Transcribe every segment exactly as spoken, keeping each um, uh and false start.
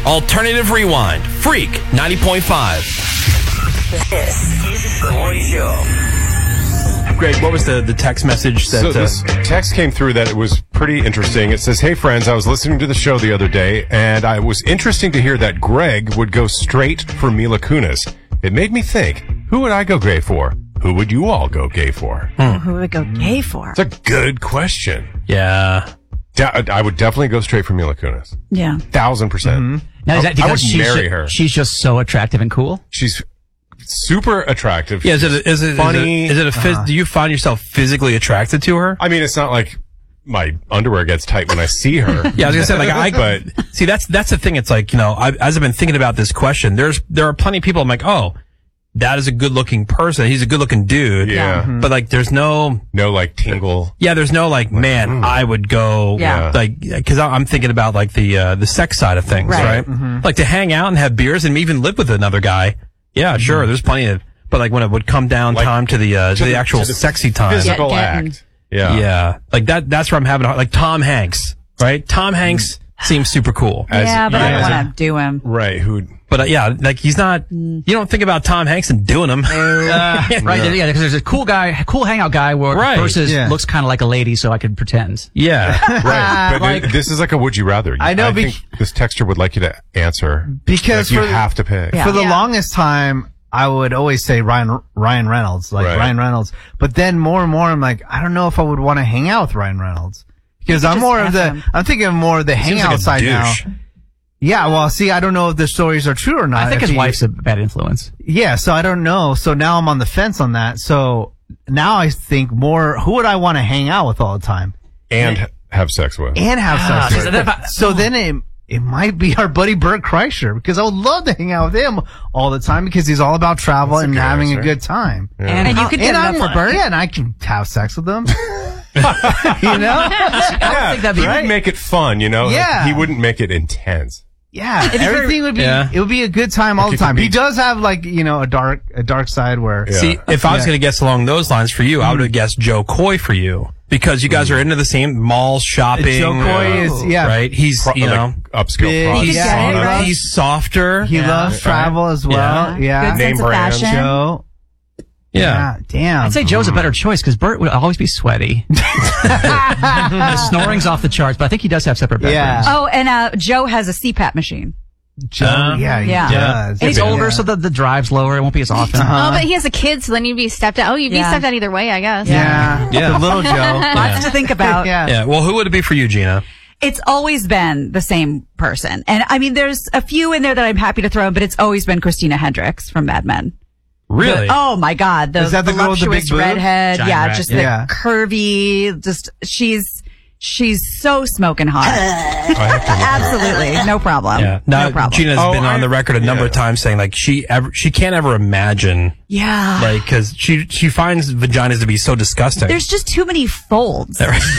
Alternative Rewind. Freak ninety point five. This is the Corey Show. Greg, what was the, the text message that... So uh, this text came through that it was pretty interesting. It says, hey, friends, I was listening to the show the other day, and it was interesting to hear that Greg would go straight for Mila Kunis. It made me think, who would I go gay for? Who would you all go gay for? Hmm. Who would go gay for? It's a good question. Yeah. De- I would definitely go straight for Mila Kunis. Yeah. Thousand percent. Mm-hmm. Now, is that I, I would because she's marry ju- her. She's just so attractive and cool? She's super attractive. Yeah, is it, is it, funny. Is it, is it a phys- uh, do you find yourself physically attracted to her? I mean, it's not like my underwear gets tight when I see her. Yeah, I was gonna say, like, I, but see, that's, that's the thing. It's like, you know, I, as I've been thinking about this question, there's, there are plenty of people I'm like, oh, that is a good looking person. He's a good looking dude. Yeah. But like, there's no, no like tingle. yeah, there's no like, man, mm. I would go, Yeah. like, cause I'm thinking about like the, uh, the sex side of things, Right. right? Mm-hmm. Like to hang out and have beers and even live with another guy. Yeah, sure. There's plenty of, but like when it would come down Like, time to the, uh, to, to the the- actual to the sexy time. Physical Get- getting- act. Yeah. Yeah. Like that, that's where I'm having a hard, like Tom Hanks, right? Tom Hanks seems super cool. As- yeah, but I yeah, don't as a- want to do him. Right. Who? But uh, yeah, like he's not, you don't think about Tom Hanks and doing him. Uh, right, yeah, because there's a cool guy, cool hangout guy where Right. versus Yeah. looks kind of like a lady, so I could pretend. Yeah. Right. But Like- it- this is like a would you rather. I know, I be- think this texture would like you to answer Because like you for the- have to pick. Yeah. For the longest time, I would always say Ryan Ryan Reynolds, like Right. Ryan Reynolds. But then more and more, I'm like, I don't know if I would want to hang out with Ryan Reynolds because I'm just more of ask the. him. I'm thinking of more of the Seems hangout like a side now. douche. Yeah, well, see, I don't know if the stories are true or not. I think If his he- wife's a bad influence. Yeah, so I don't know. So now I'm on the fence on that. So now I think more, who would I want to hang out with all the time And have sex with. and have Ah, sex so with? that- So then it, it might be our buddy Bert Kreischer because I would love to hang out with him all the time because he's all about travel That's a and good having answer. a good time. And you could give and it up I'm- for Bert. Yeah, and I can have sex with him. you know? Yeah, think that'd be he right. would make it fun, you know? Like, Yeah. he wouldn't make it intense. Yeah, everything would be, Yeah. it would be a good time all Like the it could time. be- He does have like, you know, a dark, a dark side where, Yeah. See, if I was Yeah. going to guess along those lines for you, I would have guessed Joe Coy for you because you guys are into the same malls, shopping. Joe Coy is, yeah. Right? He's, Pro- you like know, upscale Big- products. he's, Yeah, softer, right. he's softer. He loves travel as well. Yeah. Good Name sense of brand. fashion. Joe. Yeah. Damn. I'd say Joe's a better choice because Bert would always be sweaty. The snoring's off the charts, but I think he does have separate bedrooms. Yeah. Oh, and uh, Joe has a C PAP machine. Joe. Uh, yeah, he yeah. does. And he's Yeah. older, so the, the drive's lower. It won't be as often. Uh-huh. Oh, but he has a kid, so then you'd be stepped out. Oh, you'd be Yeah. stepped out either way, I guess. Yeah. Yeah. The little Joe. Lots to think about. Yeah. Yeah. Well, who would it be for you, Gina? It's always been the same person. And I mean, there's a few in there that I'm happy to throw in, but it's always been Christina Hendricks from Mad Men. Really? Oh my God. The, Is that the girl with the voluptuous big boobs? redhead. Giant Yeah. rat, Just yeah. the curvy, just, she's, she's so smoking hot. Absolutely. No problem. Yeah. Now, no problem. Gina's Oh, been on I- the record a number yeah. of times saying like she ever, she can't ever imagine yeah. like, cause she, she finds vaginas to be so disgusting. There's just too many folds.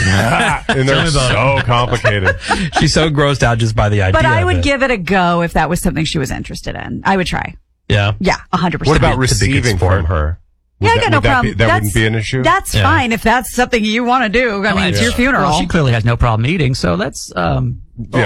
And they're so complicated. She's so grossed out just by the idea. But I of would it. give it a go if that was something she was interested in. I would try. Yeah. Yeah, a hundred What percent. about It's a big receiving sport. from her? Would Yeah, I that- got no would that problem. Be, that That's- wouldn't be an issue? That's Yeah. fine if that's something you want to do. I mean, it's yeah. your funeral. Well, she clearly has no problem eating, so that's, um,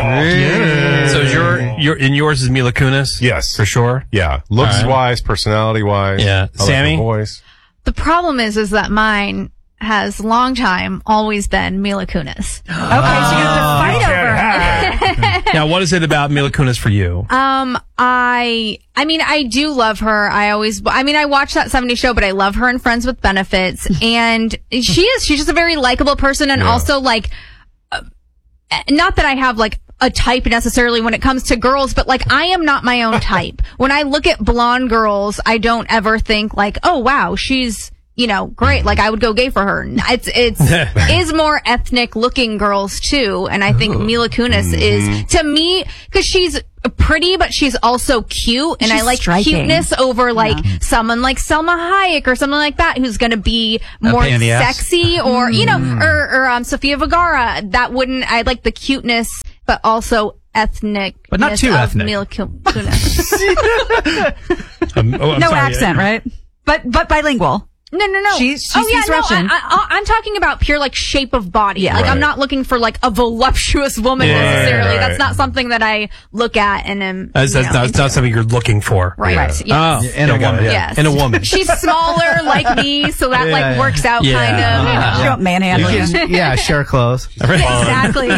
Yeah. So is your, your, in yours is Mila Kunis? Yes. For sure? Yeah. Looks All right. wise, personality wise. Yeah. I like Sammy? her voice. The problem is, is that mine has long time always been Mila Kunis. Okay, so you have to fight over her. Now, what is it about Mila Kunis for you? Um, I, I mean, I do love her. I always, I mean, I watch that seventies show, but I love her in Friends with Benefits. And she is, she's just a very likable person. And Yeah. also like, uh, not that I have like a type necessarily when it comes to girls, but like I am not my own type. When I look at blonde girls, I don't ever think like, oh wow, she's, you know, great. Like I would go gay for her. It's, it's, is more ethnic looking girls too. And I think Mila Kunis is, to me, cause she's pretty, but she's also cute. And She's I like striking. cuteness over like someone like Selma Hayek or something like that who's going to be more pain in the ass. sexy or, you know, or, or, um, Sofia Vergara. That wouldn't, I like the cuteness, but also ethnic. But not too ethnic. Mila Kunis. Um, oh, I'm No sorry. accent, right? But but bilingual. No, no, no. She's- she oh, yeah, speaks no, Russian. I, I, I'm talking about pure, like, shape of body. Yeah. Like, I'm Right. not looking for, like, a voluptuous woman Yeah, necessarily. right. That's not something that I look at and am, That's, you that's know, not, into. not something you're looking for. Right. Yeah. Yes. Oh, And a yeah, got woman. it, yeah. Yes. And a woman. She's smaller like me, so that, Yeah, like, yeah. works out Yeah. kind of. Yeah. You don't manhandle You him. can- yeah, share clothes. Exactly.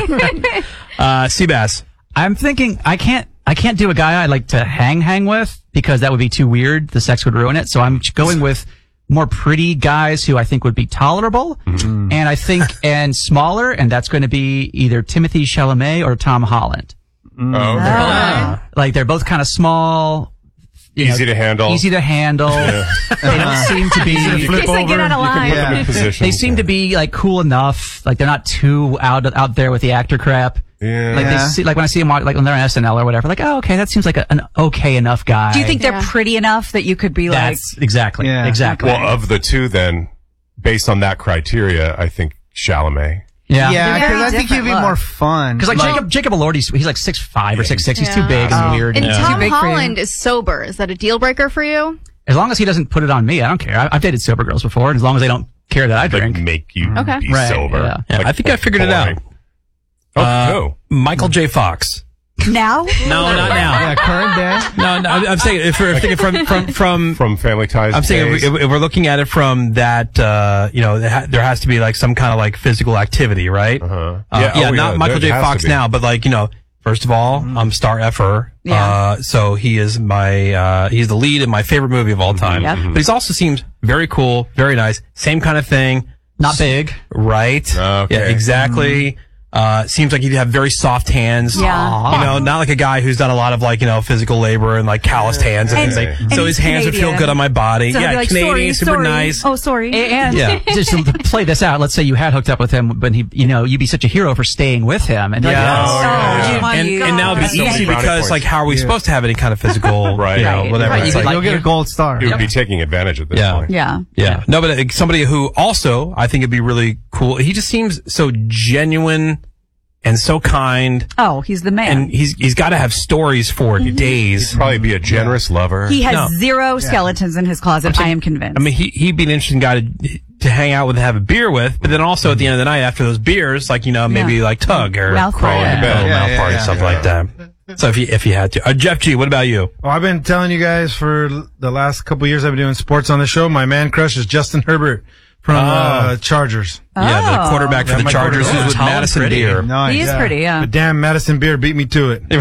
Uh, Seabass. I'm thinking I can't I can't do a guy I like to hang hang with because that would be too weird. The sex would ruin it. So I'm going with more pretty guys who I think would be tolerable, Mm-hmm. and I think and smaller, and that's going to be either Timothy Chalamet or Tom Holland. Oh, okay. Like they're both kind of small, you Easy know, to handle. easy to handle. They don't seem to be. In case I get out of line. Yeah. Position. They seem to be like cool enough. Like they're not too out out there with the actor crap. Yeah. Like they Yeah. see, like when I see them on- like when they're on S N L or whatever, like oh okay, that seems like a, an okay enough guy. Do you think they're Yeah. pretty enough that you could be like, that's exactly Yeah. exactly? Well, of the two, then, based on that criteria, I think Chalamet. yeah, Yeah, They're very because I think he'd be different more looks. fun. Because like Jacob Jacob Elordi's he's like six five or six six. He's too Yeah. big and Oh. weird. And Yeah. Tom Too big for you. Holland is sober. Is that a deal breaker for you? As long as he doesn't put it on me, I don't care. I, I've dated sober girls before, and as long as they don't care that I Like, drink. make you Okay. be Right, sober. yeah. Yeah, Like, I think I figured it out. boring. Oh, Uh, no. Michael J. Fox. now? No, not now. yeah, current day. No, no, I'm I'm saying if we're thinking from from from. From Family Ties. I'm saying if, days. we- if we're looking at it from that, uh, you know, there ha- there has to be like some kind of like physical activity, right? Uh-huh. Uh, Yeah, yeah, oh, not yeah, Michael there J. has Fox to be. now, but like, you know, first of all, I'm star effer. Yeah. Uh, so he is my, uh, he's the lead in my favorite movie of all time. Yep. But he also seems very cool, very nice. Same kind of thing. Not big. Right. Okay. Yeah, exactly. Uh, seems like he'd have very soft hands. Yeah. You know, not like a guy who's done a lot of like, you know, physical labor and like calloused hands and, And- things. and So he's his hands would feel Canadian. good on my body. So he'd yeah, be like, Canadian, sorry, super sorry. nice. Oh, sorry. And Yeah. just to play this out, let's say you had hooked up with him when he, you know, you'd be such a hero for staying with him. And Yeah. like, Oh, yeah, Oh, yeah. my and, God. and now it'd That's be so many easy brownie because points. like how are we supposed to have any kind of physical, Right. you know, Right. whatever. Right. It's You like, could, You'll get a gold star. It would be taking advantage at this Yeah. point. Yeah. yeah. No, but uh, somebody who also I think it'd be really cool. He just seems so genuine and so kind, Oh, he's the man. and he's he's got to have stories for days. Probably be a generous lover. he has No. zero skeletons in his closet, I am convinced. I mean, he he'd be an interesting guy to to hang out with and have a beer with. But then also at the end of the night, after those beers, like you know, maybe Yeah. like tug or Mouth crawl party. into bed, Yeah. or Yeah, mouth yeah, party, yeah. something like that. So if you if you had to, uh, Jeff G, what about you? Well, I've been telling you guys for l- the last couple of years I've been doing sports on the show. My man crush is Justin Herbert from uh, Chargers. Yeah, the Oh. quarterback for Yeah, the my Chargers quarterback. is with Tall and Madison pretty. Beer. Nice. he is pretty, yeah. But damn, Madison Beer beat me to it.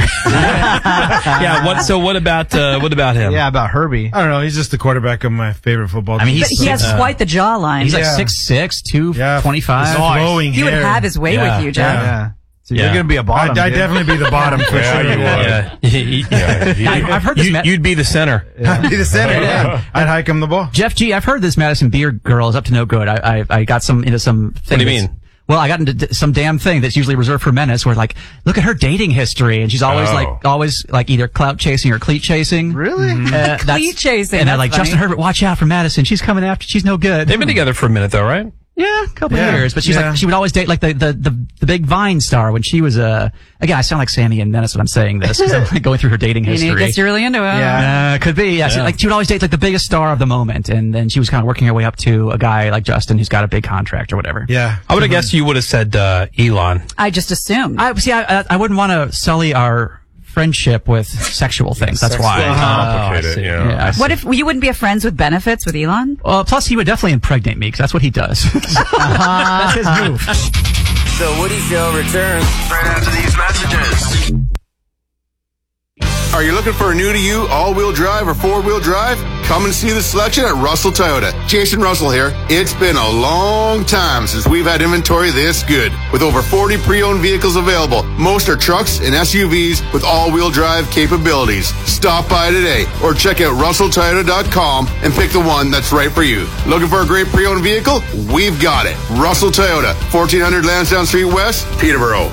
Yeah. What? So what about uh, what about him? Yeah, about Herbie. I don't know. He's just the quarterback of my favorite football I team. mean, But he's he has uh, quite the jawline. he's like Yeah. six six, two yeah, twenty five. the flowing he would hair. have his way Yeah. with you, Jeff. Yeah. Yeah. So Yeah. you're gonna be a I'd, bottom. I'd dude. definitely be the bottom for Yeah, sure. you would. Yeah. Yeah, he- I've, I've heard this. You, Ma- you'd be the center. I'd be the center. Yeah. I'd hike him the ball. Jeff G, I've heard this Madison Beer girl is up to no good. I I, I got some into some. Thing do you that's- mean? Well, I got into d- some damn thing that's usually reserved for menace. Where like, look at her dating history, and she's always Oh. like, always like either clout chasing or cleat chasing. Really? Uh, that's- Cleat chasing, And they're that's like, funny. Justin Herbert, watch out for Madison. She's coming after. She's no good. They've been together for a minute though, right? Yeah, a couple Yeah. years, but she's Yeah. like she would always date like the the the, the big Vine star when she was uh again I sound like Sammy and Menace when I'm saying this because I'm like going through her dating You know, history. I guess you're really into it. Yeah. Uh, could be, yeah. She, like she would always date like the biggest star of the moment, and then she was kind of working her way up to a guy like Justin who's got a big contract or whatever. Yeah. I would have guessed you would have said uh, Elon. I just assumed. I see. I, I- I wouldn't want to sully our friendship with sexual things. That's Sex why. is Oh, I complicated, see. you know. Yeah. What if you wouldn't be a friends with benefits with Elon? Well, plus he would definitely impregnate me because that's what he does. That's his move. The Woody Show returns right after these messages. Are you looking for a new to you all-wheel drive or four-wheel drive? Come and see the selection at Russell Toyota. Jason Russell here. It's been a long time since we've had inventory this good. With over forty pre-owned vehicles available, most are trucks and S U Vs with all-wheel drive capabilities. Stop by today or check out russell toyota dot com and pick the one that's right for you. Looking for a great pre-owned vehicle? We've got it. Russell Toyota, fourteen hundred Lansdowne Street West, Peterborough.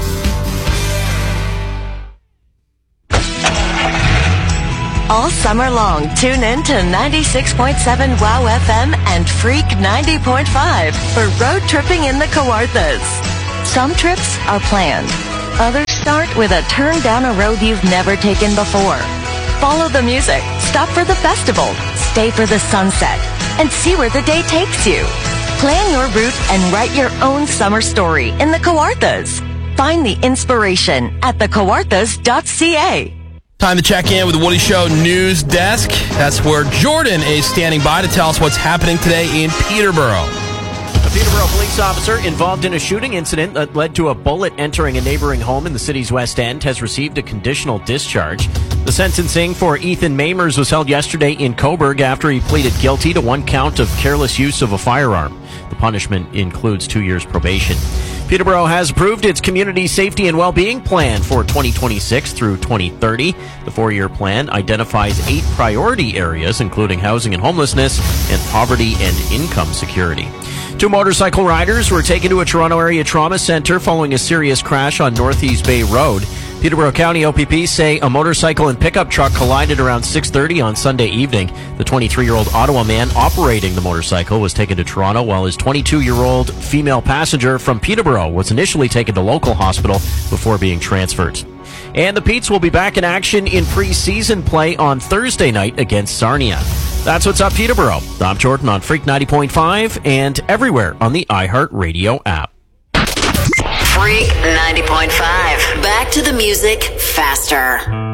All summer long, tune in to ninety-six point seven WOW F M and Freak ninety point five for road tripping in the Kawarthas. Some trips are planned. Others start with a turn down a road you've never taken before. Follow the music, stop for the festival, stay for the sunset, and see where the day takes you. Plan your route and write your own summer story in the Kawarthas. Find the inspiration at the kawarthas dot c a. Time to check in with the Woody Show News Desk. That's where Jordan is standing by to tell us what's happening today in Peterborough. A Peterborough police officer involved in a shooting incident that led to a bullet entering a neighboring home in the city's West End has received a conditional discharge. The sentencing for Ethan Mamers was held yesterday in Coburg after he pleaded guilty to one count of careless use of a firearm. The punishment includes two years probation. Peterborough has approved its community safety and well-being plan for twenty twenty-six through twenty thirty. The four-year plan identifies eight priority areas, including housing and homelessness and poverty and income security. Two motorcycle riders were taken to a Toronto area trauma center following a serious crash on Northeast Bay Road. Peterborough County O P P say a motorcycle and pickup truck collided around six thirty on Sunday evening. The twenty-three-year-old Ottawa man operating the motorcycle was taken to Toronto, while his twenty-two-year-old female passenger from Peterborough was initially taken to local hospital before being transferred. And the Petes will be back in action in preseason play on Thursday night against Sarnia. That's what's up, Peterborough. I'm Jordan on Freak ninety point five and everywhere on the iHeartRadio app. Freak ninety point five. Back to the music faster.